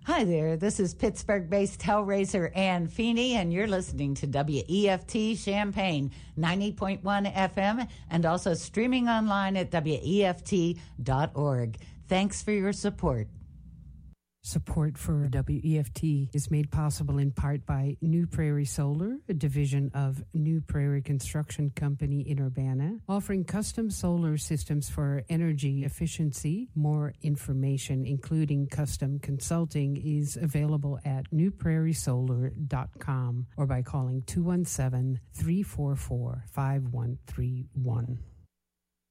Hi there, this is Pittsburgh-based Hellraiser Ann Feeney, and you're listening to WEFT Champaign, 90.1 FM, and also streaming online at WEFT.org. Thanks for your support. Support for WEFT is made possible in part by New Prairie Solar, a division of New Prairie Construction Company in Urbana, offering custom solar systems for energy efficiency. More information, including custom consulting, is available at newprairiesolar.com or by calling 217-344-5131.